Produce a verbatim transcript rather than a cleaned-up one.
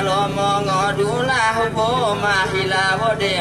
lo mo ngọ đủ la hô bố mà hi la vô đề